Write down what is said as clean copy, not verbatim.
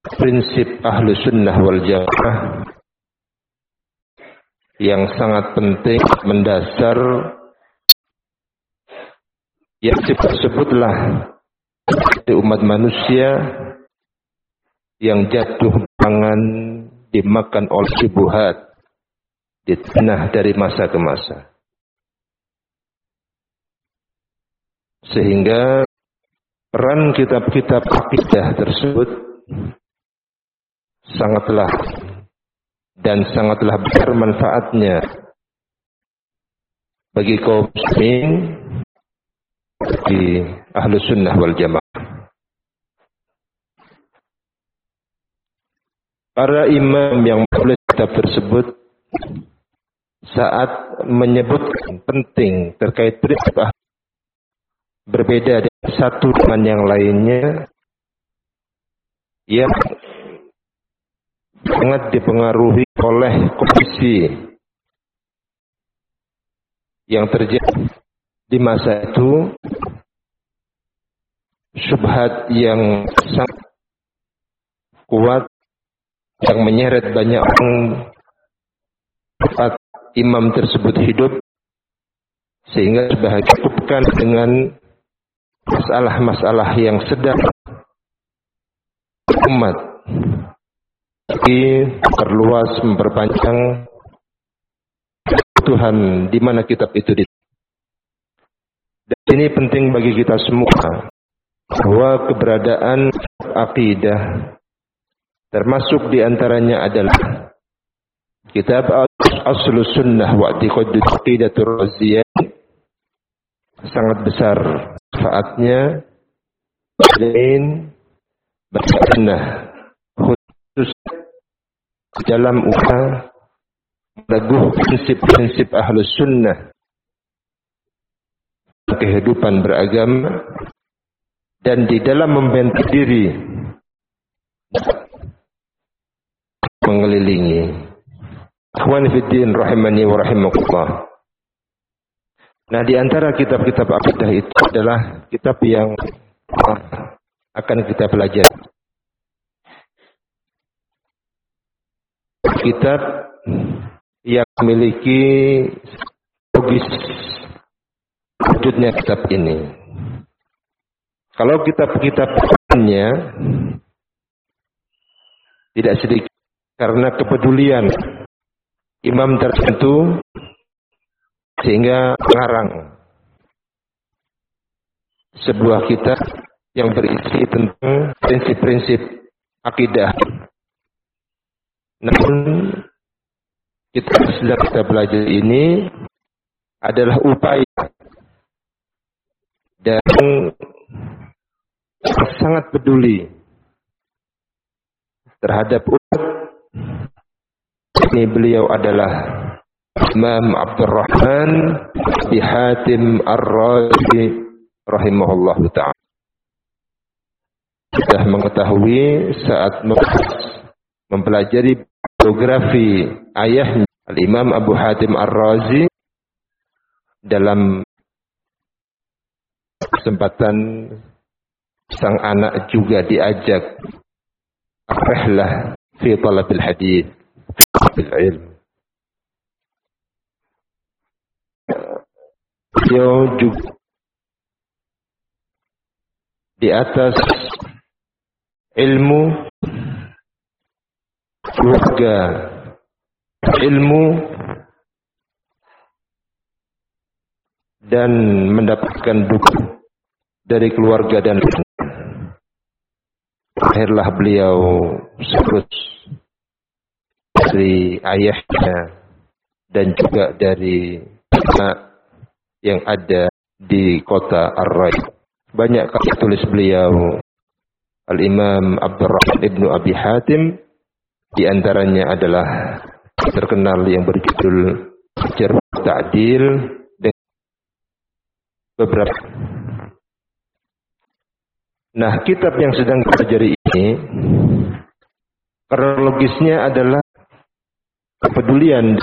prinsip ahlu sunnah wal jamaah yang sangat penting, mendasar, yang disebutlah di umat manusia yang jatuh tangan dimakan oleh syubhat, ditengah dari masa ke masa. Sehingga peran kitab-kitab akidah tersebut sangatlah besar manfaatnya bagi kaum muslimin di ahlu sunnah wal jamaah. Para imam yang menulis kitab tersebut saat menyebutkan penting terkait prinsip berbeda dari satu dengan yang lainnya, yang sangat dipengaruhi oleh kondisi yang terjadi di masa itu, syubhat yang sangat kuat yang menyeret banyak orang saat imam tersebut hidup, sehingga sebahagia cukupkan dengan masalah-masalah yang sedang umat, tapi perluas, memperpanjang Tuhan di mana kitab itu. Dan ini penting bagi kita semua, bahwa keberadaan akidah termasuk di antaranya adalah kitab Aslus Sunnah wa I'tiqadul Aqidatur Raziyah, sangat besar manfaatnya dan bersunnah, khusus dalam usaha meneguh prinsip-prinsip ahlus sunnah kehidupan beragama, dan di dalam membentuk diri mengelilingi. Ikhwan fiddin rahimani wa rahimakumullah. Nah, di antara kitab-kitab akidah itu adalah kitab yang akan kita pelajari. Kitab yang memiliki logis wujudnya kitab ini. Kalau kitab-kitab lainnya tidak sedikit karena kepedulian imam tertentu sehingga mengarang sebuah kitab yang berisi tentang prinsip-prinsip akidah. Namun kitab yang sedang kita belajar ini adalah upaya dan sangat peduli terhadap umat. Ini beliau adalah Imam Abdurrahman bin Hatim Ar-Razi rahimahullahu ta'ala. Sudah mengetahui saat mempelajari biografi ayahnya Al-Imam Abu Hatim Ar-Razi, dalam kesempatan sang anak juga diajak rihlah fi talabil hadis, fil ilm. Beliau juga di atas ilmu, keluarga ilmu, dan mendapatkan dukungan dari keluarga dan akhirlah beliau surut dari ayahnya dan juga dari anak yang ada di kota Ar-Raih. Banyak kali tulis beliau Al-Imam Abdurrahman ibnu Abi Hatim, di antaranya adalah terkenal yang berjudul Jarh Ta'dil dan beberapa. Nah, kitab yang sedang kita pelajari ini kronologisnya adalah kepedulian